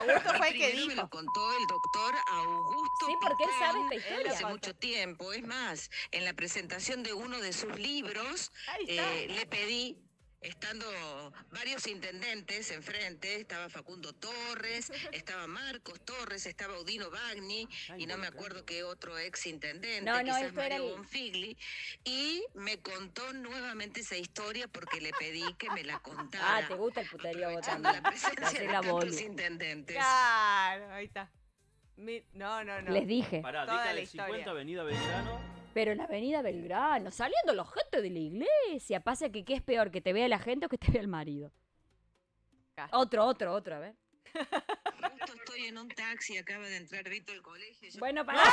Augusto fue el que Primero me dijo. lo contó el doctor Augusto Sí, porque él sabe Picón esta historia. hace mucho tiempo. Es más, en la presentación de uno de sus libros, Ahí está. le pedí, estando varios intendentes enfrente, estaba Facundo Torres, estaba Marcos Torres, estaba Udino Bagni, y no me acuerdo qué otro ex intendente, No, quizás esto era Mario el... Bonfigli, y me contó nuevamente esa historia porque le pedí que me la contara. Ah, te gusta el puterío a vos aprovechando también. la Te presencia haces de la tantos bolu. intendentes. Claro, ahí está. No. Les dije. Pará, Toda década la del historia. 50, Avenida Belgrano. Pero en la avenida Belgrano, saliendo los gente de la iglesia. Pasa que ¿qué es peor? ¿Que te vea la gente o que te vea el marido? Acá. Otro, a ver. Justo estoy en un taxi, acaba de entrar Vito al colegio. Bueno, pará.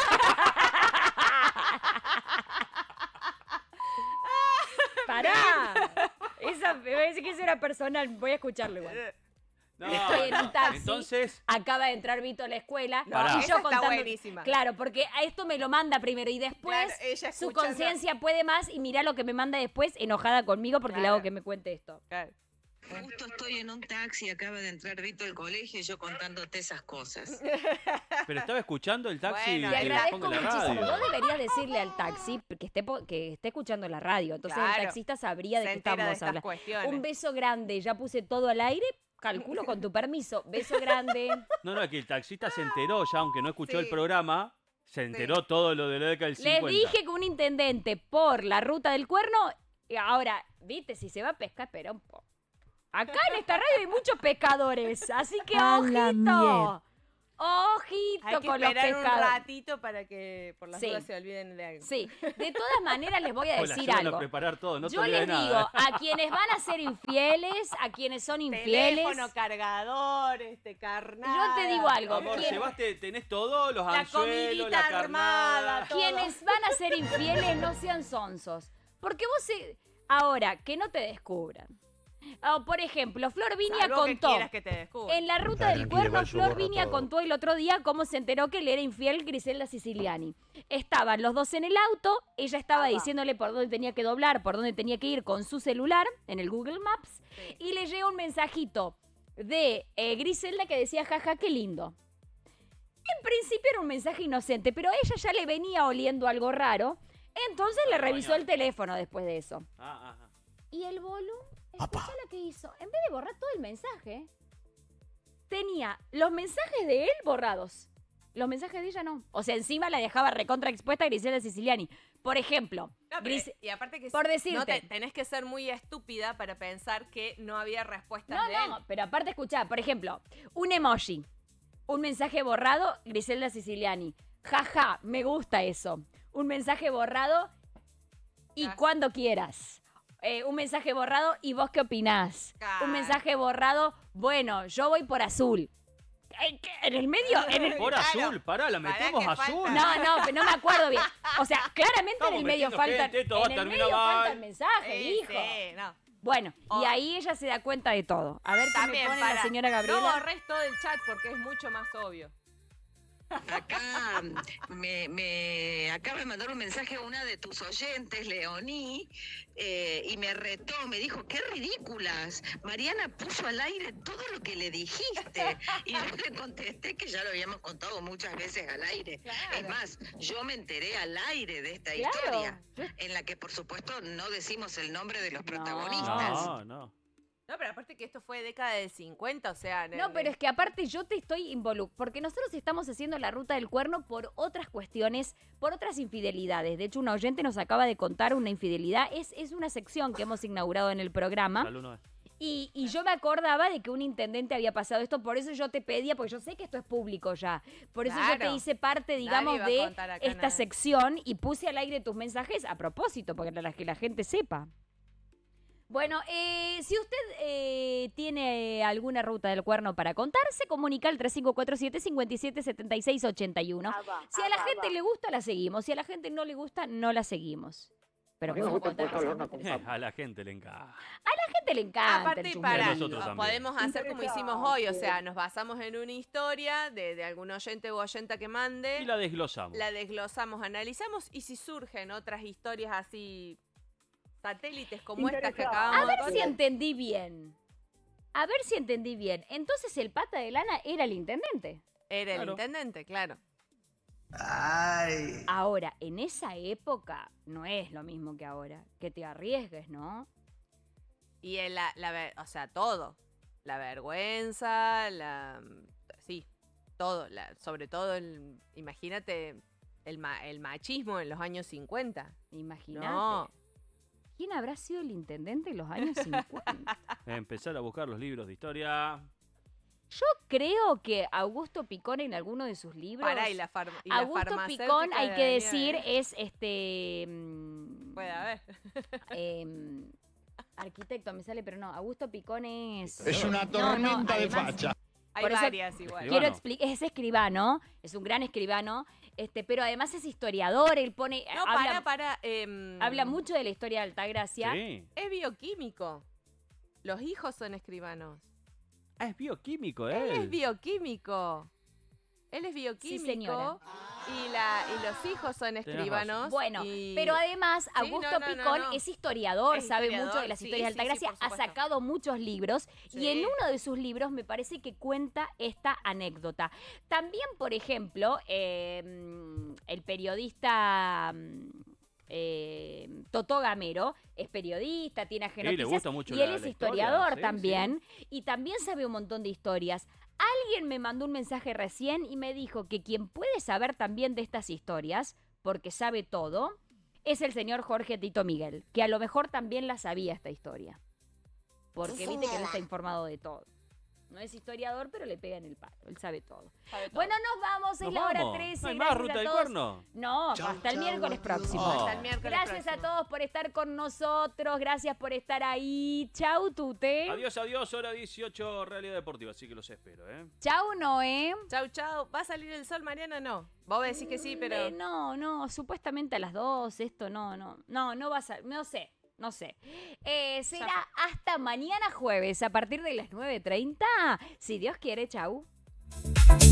Pará. Esa, me parece que eso era personal. Voy a escucharlo igual. No, Estoy en un taxi. Entonces, Acaba de entrar Vito a la escuela. Pará. Y Esa yo está contando. buenísima. Claro, porque a esto me lo manda primero y después Claro, ella su escuchando. conciencia puede más y mira lo que me manda después enojada conmigo porque le Claro. hago que me cuente esto. Claro. Justo estoy en un taxi, acaba de entrar Vito al colegio y yo contándote esas cosas. pero estaba escuchando el taxi Bueno, Te que le agradezco ponga la muchísimo. radio. Vos deberías decirle al taxi que esté escuchando la radio. Entonces Claro. el taxista sabría de Se qué entera de estábamos estas hablando. cuestiones. Un beso grande, ya puse todo al aire. Calculo con tu permiso. Beso grande. No, es que el taxista se enteró ya, aunque no escuchó Sí. el programa, se enteró todo lo de la década del 50. Les dije que un intendente por la ruta del cuerno. Y ahora, viste, si se va a pescar, espera un poco. Acá en esta radio hay muchos pescadores. Así que A la ojito. Ojito Hay que con los esperar un pescadores. ratito para que por las Sí. dudas se olviden de algo. Sí, de todas maneras les voy a O la decir ayudan algo. a preparar todo, no te Yo olvides les de digo, nada. a quienes van a ser infieles, a quienes son infieles, Teléfono, cargador, carnada. yo te digo algo. Amor, quien- llevaste, tenés todo, los La anzuelos, comidita la armada, carnada. todo. quienes van a ser infieles no sean sonsos. Porque ahora, que no te descubran. O, por ejemplo, Flor Viña Salvo que contó. quieras que te descubra. En la ruta Está del tranquila, cuerno, igual yo Flor borro Viña todo. contó el otro día cómo se enteró que le era infiel Griselda Siciliani. Estaban los dos en el auto, ella estaba diciéndole por dónde tenía que doblar, por dónde tenía que ir con su celular en el Google Maps, Sí. y le llegó un mensajito de Griselda que decía, jaja, qué lindo. En principio era un mensaje inocente, pero a ella ya le venía oliendo algo raro, entonces le revisó el teléfono después de eso. Ah. Y el bolu, escucha lo que hizo. En vez de borrar todo el mensaje, tenía los mensajes de él borrados. Los mensajes de ella no. O sea, encima la dejaba recontra expuesta a Griselda Siciliani. Por ejemplo, No, pero- y aparte que por no decirte. tenés que ser muy estúpida para pensar que no había respuestas No, de él. no, pero aparte escuchá, por ejemplo, un emoji, un mensaje borrado, Griselda Siciliani. Jaja, me gusta eso. Un mensaje borrado y Ah. cuando quieras. Un mensaje borrado y vos qué opinás. Claro. Un mensaje borrado, bueno, yo voy por azul. En el medio, Por Claro. azul, pará, la Pará metemos que azul. falta. No, pero no me acuerdo bien. O sea, claramente Estamos en el medio metiendo falta. gente, esto va a En el terminar medio mal. falta el mensaje, Sí, hijo. sí, no. Bueno, Oh. y ahí ella se da cuenta de todo. A ver qué También, me pone para. la señora No Gabriela. borres todo el chat porque es mucho más obvio. Acá me acaba de mandar un mensaje a una de tus oyentes, Leoní, y me retó, me dijo, qué ridículas. Mariana puso al aire todo lo que le dijiste. Y yo le contesté que ya lo habíamos contado muchas veces al aire. Claro. Es más, yo me enteré al aire de esta Claro. historia, en la que por supuesto no decimos el nombre de los protagonistas. No. No, pero aparte que esto fue década del 50, o sea... No, pero es que aparte yo te estoy involucrando, porque nosotros estamos haciendo la ruta del cuerno por otras cuestiones, por otras infidelidades. De hecho, un oyente nos acaba de contar una infidelidad. Es una sección que hemos inaugurado en el programa. Salud, no es. Y yo me acordaba de que un intendente había pasado esto, por eso yo te pedía, porque yo sé que esto es público ya. Por eso yo Claro. te hice parte, digamos, Nadie va a de contar acá esta nada. sección y puse al aire tus mensajes a propósito, porque para que la gente sepa. Bueno, si usted tiene alguna ruta del cuerno para contar, se comunica al 3547-577681. Si a la gente le gusta, la seguimos. Si a la gente no le gusta, no la seguimos. Pero que vamos a contar cosas muy interesantes. A la gente le encanta. A la gente le encanta. Aparte, el para, A nosotros también. podemos hacer como hicimos hoy, o sea, nos basamos en una historia de algún oyente o oyenta que mande, Y la desglosamos. la desglosamos, analizamos, y si surgen otras historias así, satélites como estas que A acabamos de ver si contar. entendí bien. A ver si entendí bien. Entonces el pata de lana era el intendente. Era el Claro. intendente, claro. Ay. Ahora, en esa época no es lo mismo que ahora. Que te arriesgues, ¿no? Y o sea, todo. La vergüenza, sí, todo. Sobre todo, imagínate el machismo en los años 50. Imagínate. No. ¿Quién habrá sido el intendente en los años 50? Empezar a buscar los libros de historia. Yo creo que Augusto Picón en alguno de sus libros... Pará, y la Augusto farmacéutica Picón, de hay la que Avenida decir, Belén. es Puede haber. arquitecto, me sale, pero no. Augusto Picón es... Es una No, tormenta de además, facha. Hay Por eso- varias igual. Escribano. Quiero explicar, es escribano, es un gran escribano, pero además es historiador, él pone... No, habla mucho de la historia de Altagracia. Sí. Es bioquímico. Los hijos son escribanos. Ah, es bioquímico, Él es bioquímico. Él es bioquímico. señora. Y los hijos son escribanos. Bueno, y- pero además Augusto no, Picón no. es historiador, Es sabe historiador, mucho de las sí, historias de sí, Altagracia, sí, por ha supuesto. sacado muchos libros y Sí. en uno de sus libros me parece que cuenta esta anécdota. También, por ejemplo, el periodista Totó Gamero es periodista, tiene Sí, agenoticias le gusta mucho y él la es historia, historiador sí, también y también sabe un montón de historias. Alguien me mandó un mensaje recién y me dijo que quien puede saber también de estas historias, porque sabe todo, es el señor Jorge Tito Miguel, que a lo mejor también la sabía esta historia. Porque viste que no está informado de todo. No es historiador, pero le pega en el pato, él sabe todo. Sabe todo. Bueno, nos vamos, es Nos la hora vamos. 13. ¿No hay más gracias Ruta a del todos. Cuerno? No, Chau, hasta el chau, miércoles adiós. próximo. Oh. Hasta el miércoles Gracias a próximo. todos por estar con nosotros, gracias por estar ahí. Chau, Tute. Adiós, adiós, hora 18, Realidad Deportiva, así que los espero, ¿eh? Chau, Noé. Chau, chau. ¿Va a salir el sol, Mariana? No. Vos decís que sí, pero... No, supuestamente a las 2, esto no va a ser, no sé. Será hasta mañana jueves a partir de las 9:30, si Dios quiere, chau.